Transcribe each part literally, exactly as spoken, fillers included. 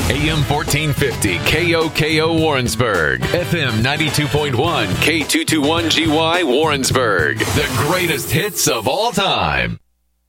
A M fourteen fifty K O K O Warrensburg, F M ninety-two point one K two twenty-one G Y Warrensburg. The greatest hits of all time.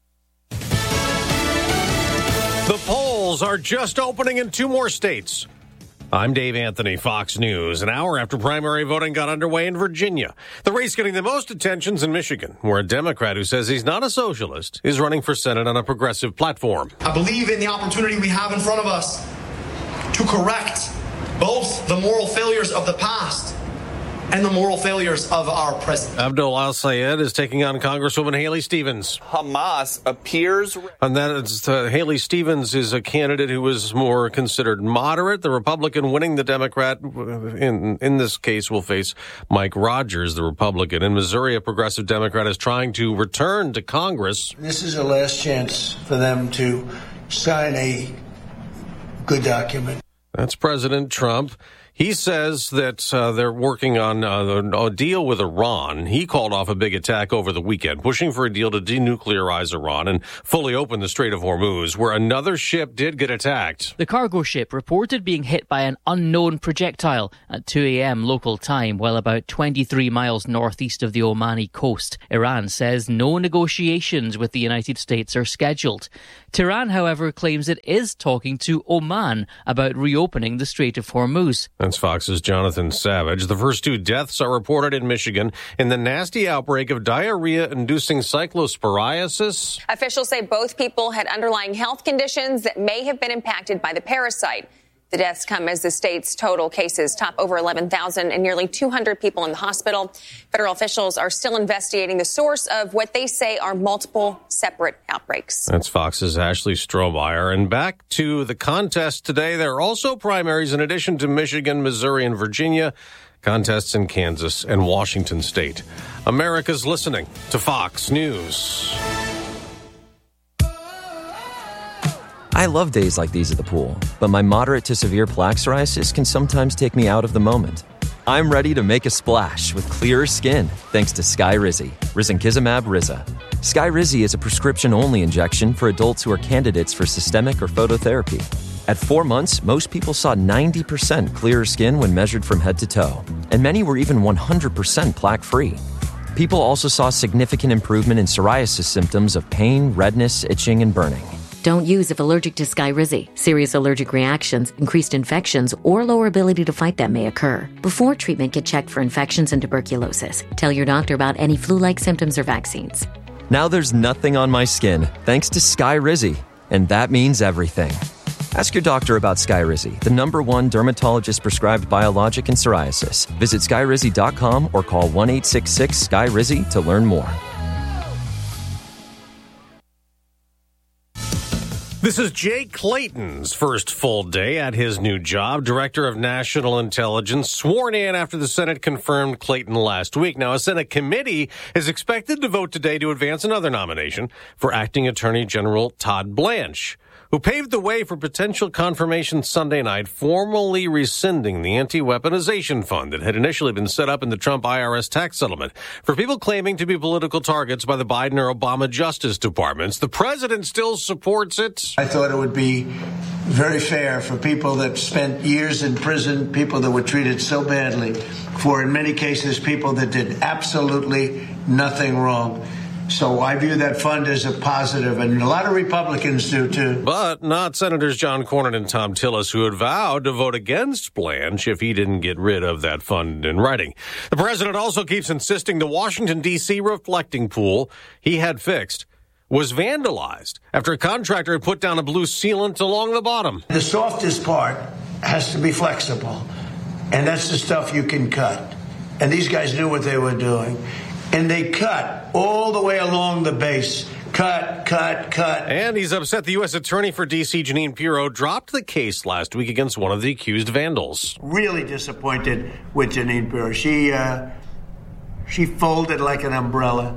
The polls are just opening in two more states. I'm Dave Anthony, Fox News. An hour after primary voting got underway in Virginia. The race getting the most attention's in Michigan, where a Democrat who says he's not a socialist is running for Senate on a progressive platform. I believe in the opportunity we have in front of us to correct both the moral failures of the past and the moral failures of our present. Abdul Al-Sayed is taking on Congresswoman Haley Stevens. Hamas appears... And that is, uh, Haley Stevens is a candidate who was more considered moderate. The Republican winning the Democrat, in in this case, will face Mike Rogers, the Republican. In Missouri, a progressive Democrat is trying to return to Congress. This is a last chance for them to sign a good document. That's President Trump. He says that uh, they're working on uh, a deal with Iran. He called off a big attack over the weekend, pushing for a deal to denuclearize Iran and fully open the Strait of Hormuz, where another ship did get attacked. The cargo ship reported being hit by an unknown projectile at two a.m. local time, while about twenty-three miles northeast of the Omani coast. Iran says no negotiations with the United States are scheduled. Tehran, however, claims it is talking to Oman about reopening the Strait of Hormuz. That's Fox's Jonathan Savage. The first two deaths are reported in Michigan in the nasty outbreak of diarrhea-inducing cyclosporiasis. Officials say both people had underlying health conditions that may have been impacted by the parasite. The deaths come as the state's total cases top over eleven thousand and nearly two hundred people in the hospital. Federal officials are still investigating the source of what they say are multiple separate outbreaks. That's Fox's Ashley Strohmeyer. And back to the contest today. There are also primaries in addition to Michigan, Missouri, and Virginia. Contests in Kansas and Washington State. America's listening to Fox News. I love days like these at the pool, but my moderate to severe plaque psoriasis can sometimes take me out of the moment. I'm ready to make a splash with clearer skin thanks to Skyrizi, risankizumab Riza. Skyrizi is a prescription-only injection for adults who are candidates for systemic or phototherapy. At four months, most people saw ninety percent clearer skin when measured from head to toe, and many were even one hundred percent plaque-free. People also saw significant improvement in psoriasis symptoms of pain, redness, itching, and burning. Don't use if allergic to Skyrizi. Serious allergic reactions, increased infections, or lower ability to fight them may occur. Before treatment, get checked for infections and tuberculosis. Tell your doctor about any flu-like symptoms or vaccines. Now there's nothing on my skin thanks to Skyrizi, and that means everything. Ask your doctor about Skyrizi, the number one dermatologist-prescribed biologic in psoriasis. Visit skyrizi dot com or call one eight six six S K Y R I Z I to learn more. This is Jay Clayton's first full day at his new job, Director of National Intelligence, sworn in after the Senate confirmed Clayton last week. Now, a Senate committee is expected to vote today to advance another nomination for Acting Attorney General Todd Blanche, who paved the way for potential confirmation Sunday night, formally rescinding the anti-weaponization fund that had initially been set up in the Trump I R S tax settlement for people claiming to be political targets by the Biden or Obama Justice Departments. The president still supports it. I thought it would be very fair for people that spent years in prison, people that were treated so badly, for in many cases people that did absolutely nothing wrong. So I view that fund as a positive, and a lot of Republicans do, too. But not Senators John Cornyn and Tom Tillis, who had vowed to vote against Blanche if he didn't get rid of that fund in writing. The president also keeps insisting the Washington, D C reflecting pool he had fixed was vandalized after a contractor had put down a blue sealant along the bottom. The softest part has to be flexible, and that's the stuff you can cut. And these guys knew what they were doing. And they cut all the way along the base. Cut, cut, cut. And he's upset the U S attorney for D C, Jeanine Pirro, dropped the case last week against one of the accused vandals. Really disappointed with Jeanine Pirro. She, uh, she folded like an umbrella.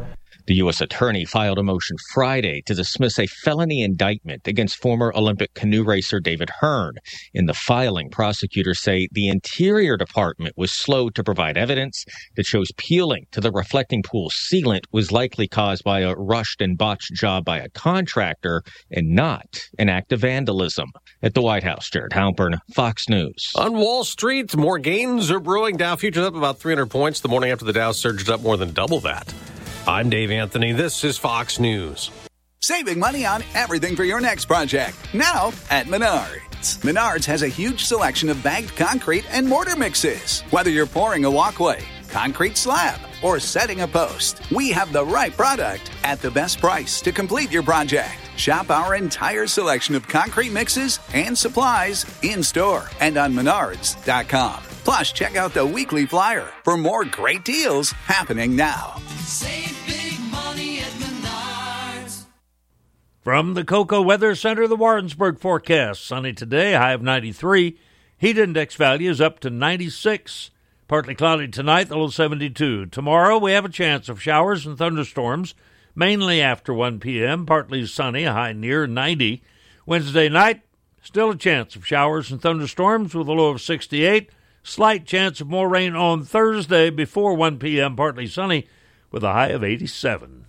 The U S attorney filed a motion Friday to dismiss a felony indictment against former Olympic canoe racer David Hearn. In the filing, prosecutors say the Interior Department was slow to provide evidence that shows peeling to the reflecting pool sealant was likely caused by a rushed and botched job by a contractor and not an act of vandalism. At the White House, Jared Halpern, Fox News. On Wall Street, more gains are brewing. Dow futures up about three hundred points the morning after the Dow surged up more than double that. I'm Dave Anthony. This is Fox News. Saving money on everything for your next project. Now at Menards. Menards has a huge selection of bagged concrete and mortar mixes. Whether you're pouring a walkway, concrete slab, or setting a post, we have the right product at the best price to complete your project. Shop our entire selection of concrete mixes and supplies in-store and on menards dot com. Plus, check out the weekly flyer for more great deals happening now. Save big money at Menards. From the Cocoa Weather Center, the Warrensburg forecast. Sunny today, high of ninety-three. Heat index values up to ninety-six. Partly cloudy tonight, the low seventy-two. Tomorrow, we have a chance of showers and thunderstorms, mainly after one p.m. Partly sunny, a high near ninety. Wednesday night, still a chance of showers and thunderstorms with a low of sixty-eight. Slight chance of more rain on Thursday before one p.m., partly sunny, with a high of eighty-seven.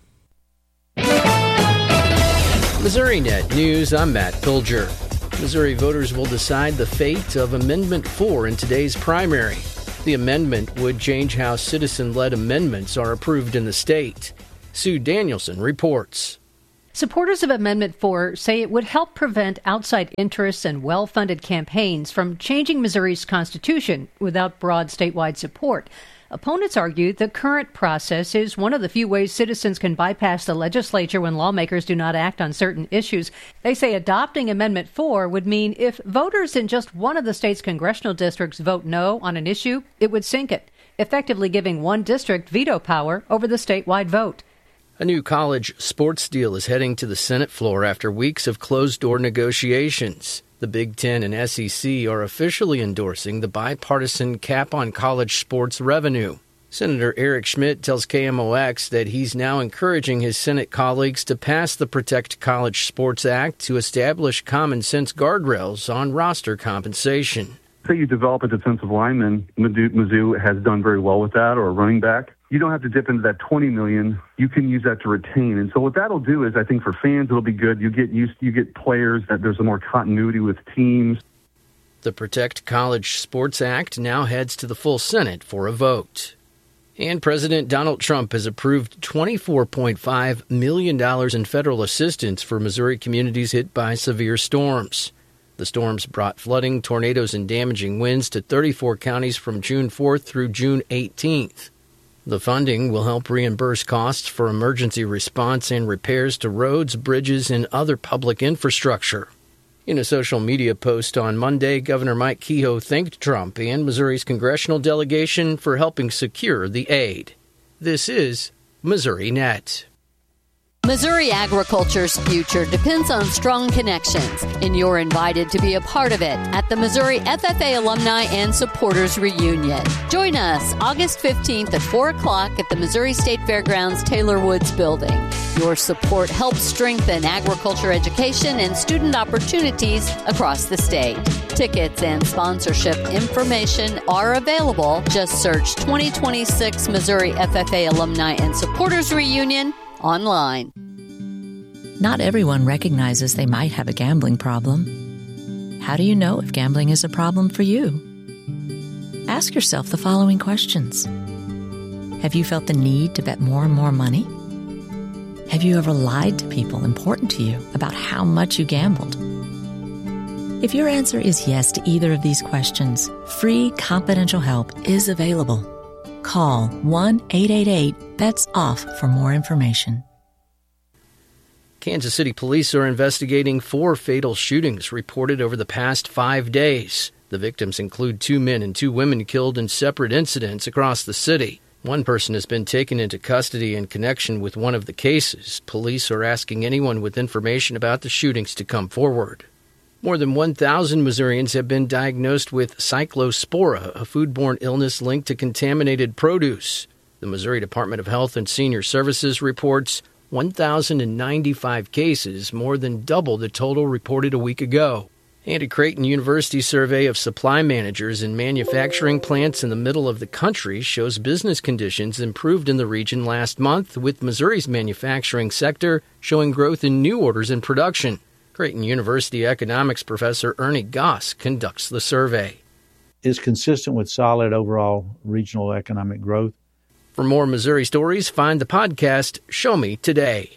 MissouriNet News, I'm Matt Pilger. Missouri voters will decide the fate of Amendment four in today's primary. The amendment would change how citizen-led amendments are approved in the state. Sue Danielson reports. Supporters of Amendment four say it would help prevent outside interests and well-funded campaigns from changing Missouri's constitution without broad statewide support. Opponents argue the current process is one of the few ways citizens can bypass the legislature when lawmakers do not act on certain issues. They say adopting Amendment four would mean if voters in just one of the state's congressional districts vote no on an issue, it would sink it, effectively giving one district veto power over the statewide vote. A new college sports deal is heading to the Senate floor after weeks of closed-door negotiations. The Big Ten and S E C are officially endorsing the bipartisan cap on college sports revenue. Senator Eric Schmidt tells K M O X that he's now encouraging his Senate colleagues to pass the Protect College Sports Act to establish common-sense guardrails on roster compensation. Say you develop a defensive lineman, Mizzou has done very well with that, or a running back. You don't have to dip into that twenty million dollars. You can use that to retain. And so what that'll do is, I think for fans, it'll be good. You get used, you get players that there's a more continuity with teams. The Protect College Sports Act now heads to the full Senate for a vote. And President Donald Trump has approved twenty-four point five million dollars in federal assistance for Missouri communities hit by severe storms. The storms brought flooding, tornadoes, and damaging winds to thirty-four counties from June fourth through June eighteenth. The funding will help reimburse costs for emergency response and repairs to roads, bridges, and other public infrastructure. In a social media post on Monday, Governor Mike Kehoe thanked Trump and Missouri's congressional delegation for helping secure the aid. This is MissouriNet. Missouri agriculture's future depends on strong connections, and you're invited to be a part of it at the Missouri F F A Alumni and Supporters Reunion. Join us August fifteenth at four o'clock at the Missouri State Fairgrounds Taylor Woods Building. Your support helps strengthen agriculture education and student opportunities across the state. Tickets and sponsorship information are available. Just search twenty twenty-six Missouri F F A Alumni and Supporters Reunion online. Not everyone recognizes they might have a gambling problem. How do you know if gambling is a problem for you? Ask yourself the following questions. Have you felt the need to bet more and more money? Have you ever lied to people important to you about how much you gambled? If your answer is yes to either of these questions, free confidential help is available. Call one eight eight eight, B E T S off for more information. Kansas City police are investigating four fatal shootings reported over the past five days. The victims include two men and two women killed in separate incidents across the city. One person has been taken into custody in connection with one of the cases. Police are asking anyone with information about the shootings to come forward. More than one thousand Missourians have been diagnosed with cyclospora, a foodborne illness linked to contaminated produce. The Missouri Department of Health and Senior Services reports one thousand ninety-five cases, more than double the total reported a week ago. And a Creighton University survey of supply managers in manufacturing plants in the middle of the country shows business conditions improved in the region last month, with Missouri's manufacturing sector showing growth in new orders and production. Creighton University economics professor Ernie Goss conducts the survey. Is consistent with solid overall regional economic growth. For more Missouri stories, find the podcast Show Me Today.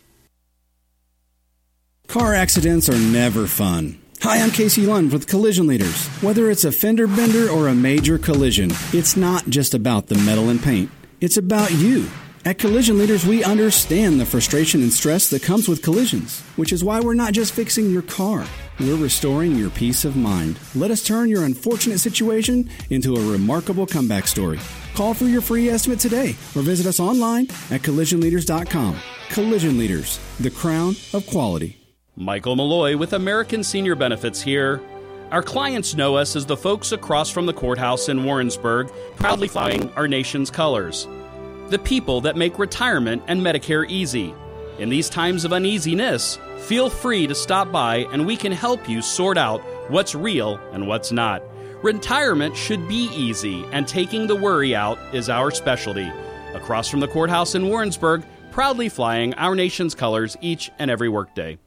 Car accidents are never fun. Hi, I'm Casey Lund with Collision Leaders. Whether it's a fender bender or a major collision, it's not just about the metal and paint. It's about you. At Collision Leaders, we understand the frustration and stress that comes with collisions, which is why we're not just fixing your car. We're restoring your peace of mind. Let us turn your unfortunate situation into a remarkable comeback story. Call for your free estimate today or visit us online at collision leaders dot com. Collision Leaders, the crown of quality. Michael Malloy with American Senior Benefits here. Our clients know us as the folks across from the courthouse in Warrensburg, proudly flying our nation's colors. The people that make retirement and Medicare easy. In these times of uneasiness, feel free to stop by and we can help you sort out what's real and what's not. Retirement should be easy, and taking the worry out is our specialty. Across from the courthouse in Warrensburg, proudly flying our nation's colors each and every workday.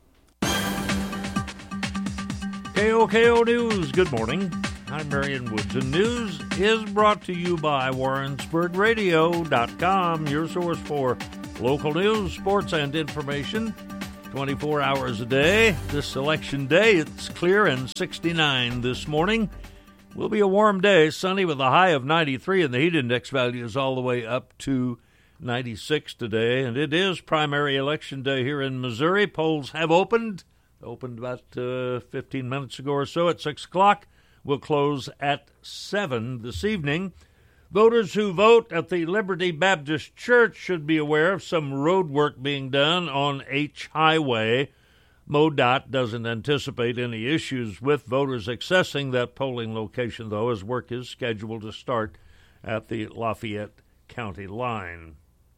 K O K O News, good morning. I'm Marion Woods, and news is brought to you by Warrensburg Radio dot com, your source for local news, sports, and information twenty-four hours a day. This election day, it's clear and sixty-nine this morning. Will be a warm day, sunny with a high of ninety-three, and the heat index value is all the way up to ninety-six today. And it is primary election day here in Missouri. Polls have opened, opened about uh, fifteen minutes ago or so at six o'clock. Will close at seven this evening. Voters who vote at the Liberty Baptist Church should be aware of some road work being done on H Highway. MoDOT doesn't anticipate any issues with voters accessing that polling location, though, as work is scheduled to start at the Lafayette County line.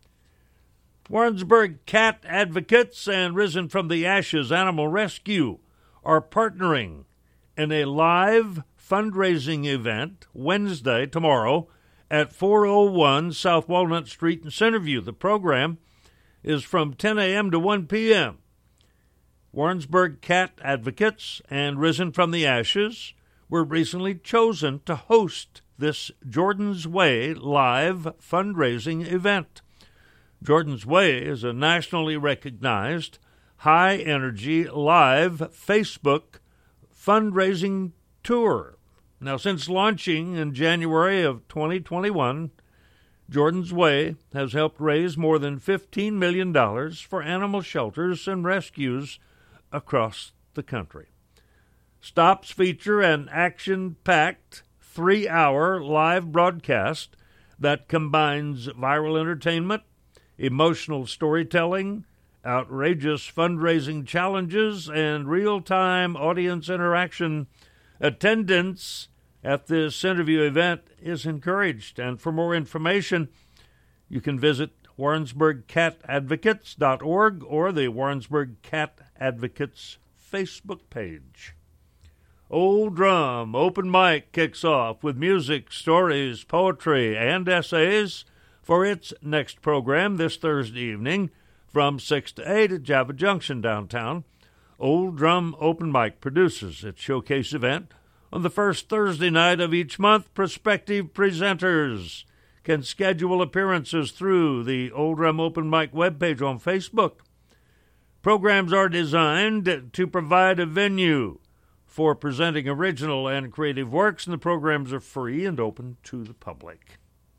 Warrensburg cat advocates and Risen from the Ashes Animal Rescue are partnering in a live fundraising event Wednesday, tomorrow, at four oh one South Walnut Street in Centerview. The program is from ten a.m. to one p.m. Warrensburg cat advocates and Risen from the Ashes were recently chosen to host this Jordan's Way live fundraising event. Jordan's Way is a nationally recognized, high-energy, live Facebook fundraising tour. Now, since launching in January of twenty twenty-one, Jordan's Way has helped raise more than fifteen million dollars for animal shelters and rescues across the country. Stops feature an action-packed three-hour live broadcast that combines viral entertainment, emotional storytelling, outrageous fundraising challenges, and real-time audience interaction. Attendance at this Centerview event is encouraged, and for more information, you can visit warrensburg cat advocates dot org or the Warrensburg Cat Advocates Facebook page. Old Drum Open Mic kicks off with music, stories, poetry, and essays for its next program this Thursday evening from six to eight at Java Junction downtown. Old Drum Open Mic produces its showcase event on the first Thursday night of each month. Prospective presenters can schedule appearances through the Old Drum Open Mic webpage on Facebook. Programs are designed to provide a venue for presenting original and creative works, and the programs are free and open to the public.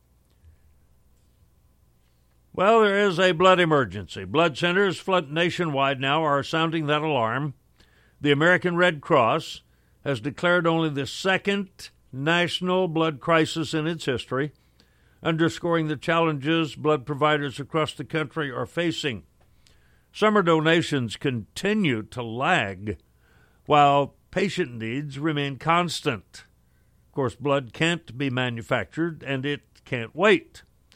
Well, there is a blood emergency. Blood centers nationwide now are sounding that alarm. The American Red Cross has declared only the second national blood crisis in its history, underscoring the challenges blood providers across the country are facing. Summer donations continue to lag, while patient needs remain constant. Of course, blood can't be manufactured, and it can't wait.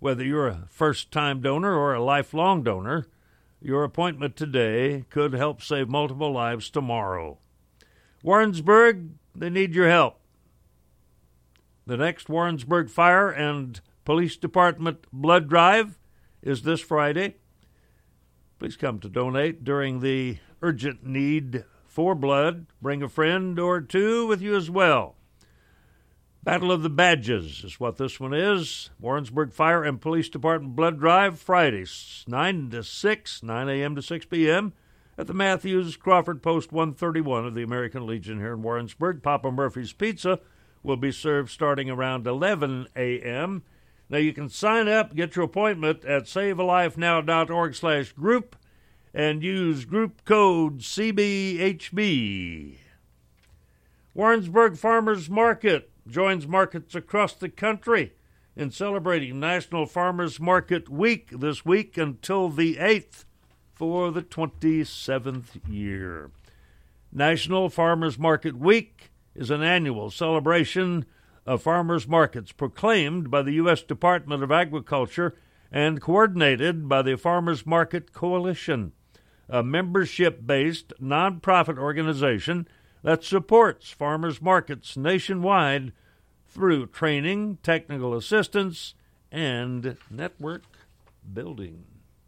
Whether you're a first-time donor or a lifelong donor, your appointment today could help save multiple lives tomorrow. Warrensburg, they need your help. The next Warrensburg Fire and Police Department blood drive is this Friday. Please come to donate during the urgent need for blood. Bring a friend or two with you as well. Battle of the Badges is what this one is. Warrensburg Fire and Police Department blood drive, Friday, nine to six, nine a.m. to six p.m. at the Matthews Crawford Post one thirty-one of the American Legion here in Warrensburg. Papa Murphy's Pizza will be served starting around eleven a.m. Now, you can sign up, get your appointment at savealifenow.org slash group and use group code C B H B. Warrensburg Farmers Market joins markets across the country in celebrating National Farmers Market Week this week until the eighth for the twenty-seventh year. National Farmers Market Week is an annual celebration of farmers markets proclaimed by the U S Department of Agriculture and coordinated by the Farmers Market Coalition, a membership-based nonprofit organization that supports farmers markets nationwide through training, technical assistance, and network building.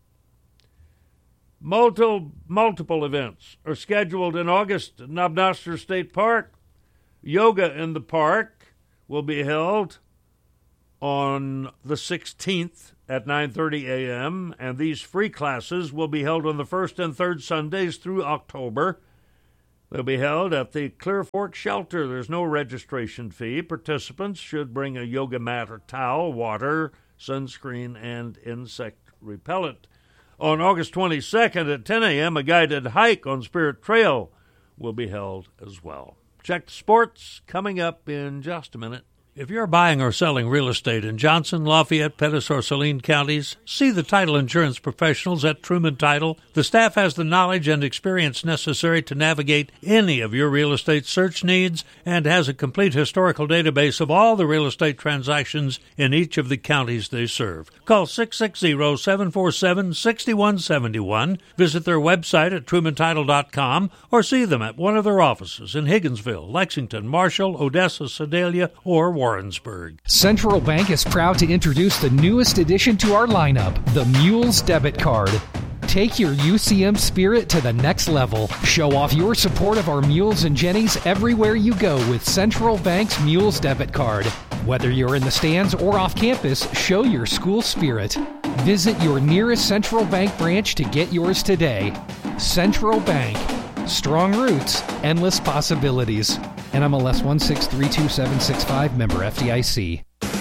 Multiple, multiple events are scheduled in August at Knob-Noster State Park. Yoga in the Park will be held on the sixteenth at nine thirty a.m., and these free classes will be held on the first and third Sundays through October. They'll be held at the Clear Fork Shelter. There's no registration fee. Participants should bring a yoga mat or towel, water, sunscreen, and insect repellent. On August twenty-second at ten a.m., a guided hike on Spirit Trail will be held as well. Check the sports coming up in just a minute. If you're buying or selling real estate in Johnson, Lafayette, Pettis, or Saline counties, see the title insurance professionals at Truman Title. The staff has the knowledge and experience necessary to navigate any of your real estate search needs and has a complete historical database of all the real estate transactions in each of the counties they serve. Call six six zero, seven four seven, six one seven one. Visit their website at truman title dot com or see them at one of their offices in Higginsville, Lexington, Marshall, Odessa, Sedalia, or Warrensburg. Central Bank is proud to introduce the newest addition to our lineup, the Mules Debit Card. Take your U C M spirit to the next level. Show off your support of our Mules and Jennies everywhere you go with Central Bank's Mules Debit Card. Whether you're in the stands or off campus, show your school spirit. Visit your nearest Central Bank branch to get yours today. Central Bank. Strong roots, endless possibilities. N M L S one six three two seven six five, member F D I C.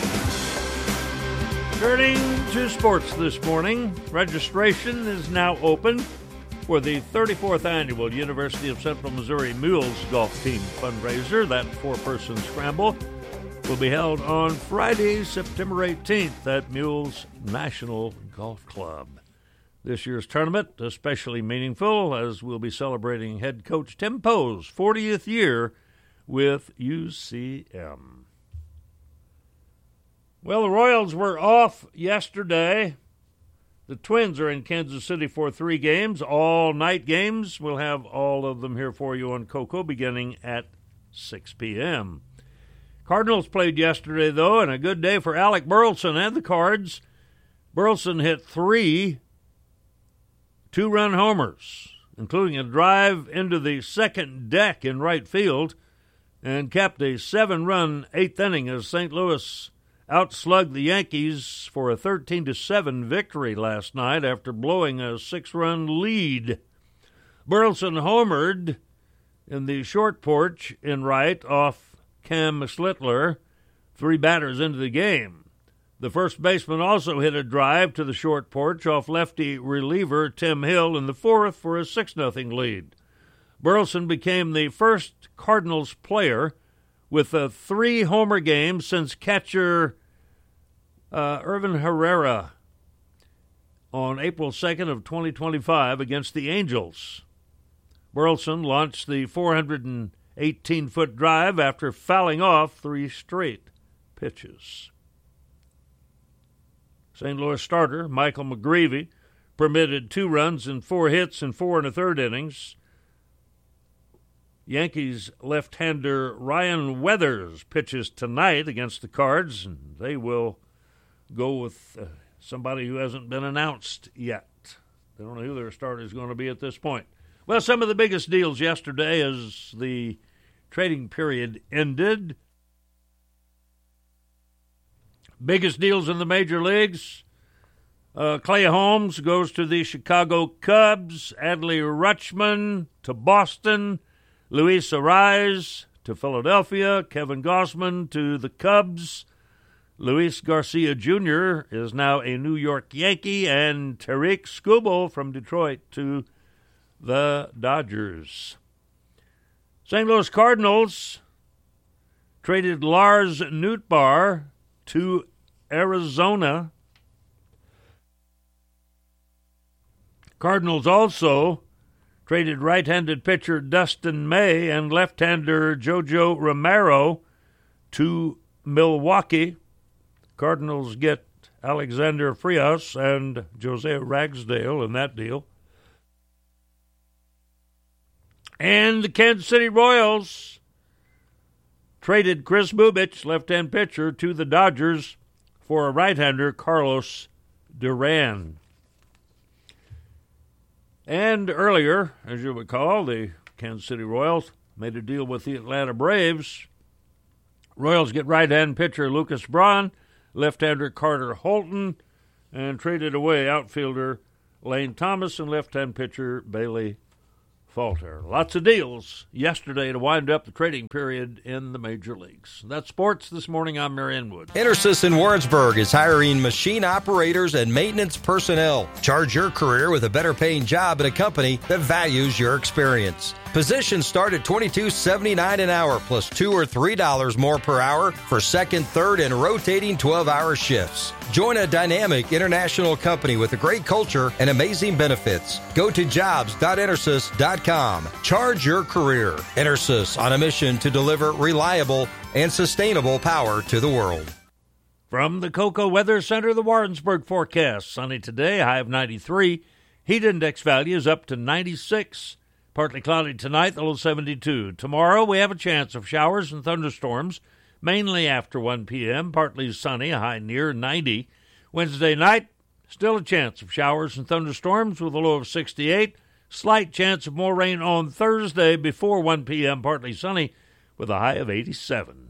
Turning to sports this morning, registration is now open for the thirty-fourth Annual University of Central Missouri Mules Golf Team fundraiser. That four-person scramble will be held on Friday, September eighteenth at Mules National Golf Club. This year's tournament especially meaningful as we'll be celebrating head coach Tim Poe's fortieth year with U C M. Well, the Royals were off yesterday. The Twins are in Kansas City for three games, all night games. We'll have all of them here for you on Coco beginning at six p.m. Cardinals played yesterday, though, and a good day for Alec Burleson and the Cards. Burleson hit three two-run homers, including a drive into the second deck in right field, and capped a seven-run eighth inning as Saint Louis outslugged the Yankees for a thirteen to seven victory last night after blowing a six-run lead. Burleson homered in the short porch in right off Cam Slittler, three batters into the game. The first baseman also hit a drive to the short porch off lefty reliever Tim Hill in the fourth for a six nothing lead. Burleson became the first Cardinals player with a three-homer game since catcher uh, Irvin Herrera on April second of twenty twenty-five against the Angels. Burleson launched the four hundred eighteen foot drive after fouling off three straight pitches. Saint Louis starter Michael McGreevy permitted two runs and four hits in four and a third innings. Yankees left-hander Ryan Weathers pitches tonight against the Cards, and they will go with uh, somebody who hasn't been announced yet. They don't know who their starter is going to be at this point. Well, some of the biggest deals yesterday as the trading period ended. Biggest deals in the major leagues. Uh, Clay Holmes goes to the Chicago Cubs. Adley Rutschman to Boston. Luis Arraez to Philadelphia. Kevin Gausman to the Cubs. Luis Garcia Junior is now a New York Yankee. And Tariq Skubal from Detroit to the Dodgers. Saint Louis Cardinals traded Lars Nootbaar to Arizona. Cardinals also traded right-handed pitcher Dustin May and left-hander Jojo Romero to Milwaukee. Cardinals get Alexander Frias and Jose Ragsdale in that deal. And the Kansas City Royals traded Chris Bubich, left-hand pitcher, to the Dodgers for a right-hander, Carlos Duran. And earlier, as you recall, the Kansas City Royals made a deal with the Atlanta Braves. Royals get right-hand pitcher Lucas Braun, left-hander Carter Holton, and traded away outfielder Lane Thomas and left-hand pitcher Bailey Falter. Lots of deals yesterday to wind up the trading period in the major leagues. That's sports this morning. I'm Marion Wood. Intersys in Warrensburg is hiring machine operators and maintenance personnel. Charge your career with a better paying job at a company that values your experience. Positions start at twenty-two dollars and seventy-nine cents an hour plus two or three dollars more per hour for second, third, and rotating twelve-hour shifts. Join a dynamic international company with a great culture and amazing benefits. Go to jobs dot intersys dot com. Charge your career. Intersys, on a mission to deliver reliable and sustainable power to the world. From the Cocoa Weather Center, the Warrensburg forecast. Sunny today, high of ninety-three. Heat index values up to ninety-six. Partly cloudy tonight, the low seventy-two. Tomorrow, we have a chance of showers and thunderstorms, mainly after one p.m., partly sunny, a high near ninety. Wednesday night, still a chance of showers and thunderstorms with a low of sixty-eight. Slight chance of more rain on Thursday before one p.m., partly sunny, with a high of eighty-seven.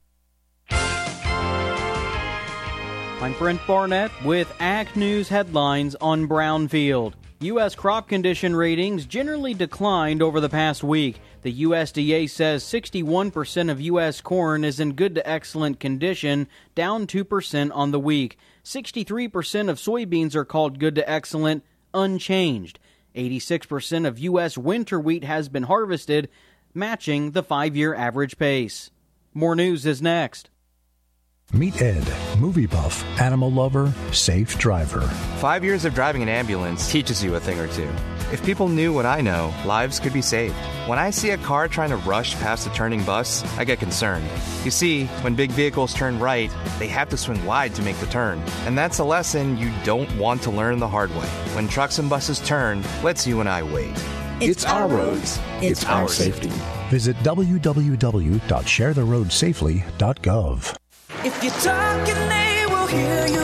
I'm Brent Barnett with A C T News headlines on Brownfield. U S crop condition ratings generally declined over the past week. The U S D A says sixty-one percent of U S corn is in good to excellent condition, down two percent on the week. sixty-three percent of soybeans are called good to excellent, unchanged. eighty-six percent of U S winter wheat has been harvested, matching the five-year average pace. More news is next. Meet Ed, movie buff, animal lover, safe driver. Five years of driving an ambulance teaches you a thing or two. If people knew what I know, lives could be saved. When I see a car trying to rush past a turning bus, I get concerned. You see, when big vehicles turn right, they have to swing wide to make the turn. And that's a lesson you don't want to learn the hard way. When trucks and buses turn, let's you and I wait. It's, it's our roads. It's, it's our safety. safety. Visit w w w dot share the road safely dot gov. If you're talking, they will hear you.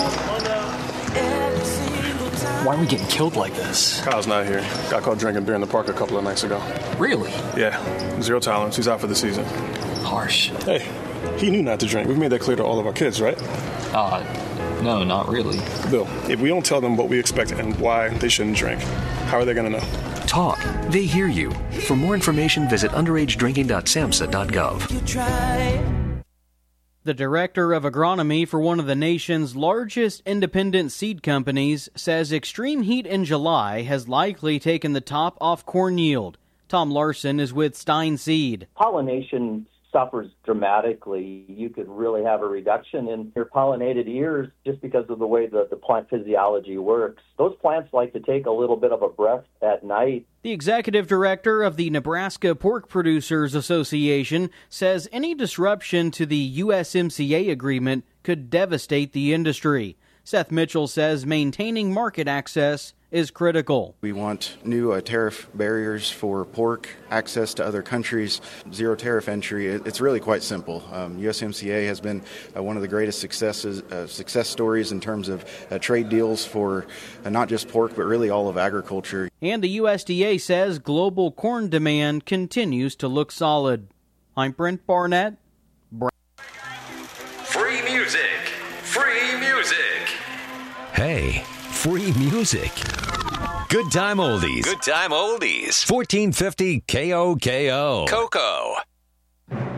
Why are we getting killed like this? Kyle's not here. Got caught drinking beer in the park a couple of nights ago. Really? Yeah. Zero tolerance. He's out for the season. Harsh. Hey, he knew not to drink. We've made that clear to all of our kids, right? Uh, no, not really. Bill, if we don't tell them what we expect and why they shouldn't drink, how are they going to know? Talk. They hear you. For more information, visit underage drinking dot samhsa dot gov. You try. The director of agronomy for one of the nation's largest independent seed companies says extreme heat in July has likely taken the top off corn yield. Tom Larson is with Stein Seed. Pollination suffers dramatically. You could really have a reduction in your pollinated ears just because of the way the, the plant physiology works. Those plants like to take a little bit of a breath at night. The executive director of the Nebraska Pork Producers Association says any disruption to the U S M C A agreement could devastate the industry. Seth Mitchell says maintaining market access is critical. We want new uh, tariff barriers for pork, access to other countries, zero tariff entry. It, it's really quite simple. Um, U S M C A has been uh, one of the greatest successes, uh, success stories in terms of uh, trade deals for uh, not just pork, but really all of agriculture. And the U S D A says global corn demand continues to look solid. I'm Brent Barnett. Free music. Free music. Hey, free music. Good time oldies. Good time oldies. fourteen fifty K O K O. Coco.